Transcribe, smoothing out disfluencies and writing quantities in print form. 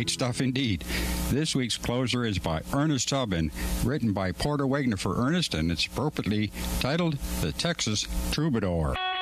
Great stuff indeed. This week's closer is by Ernest Tubbin, written by Porter Wagner for Ernest, and it's appropriately titled The Texas Troubadour.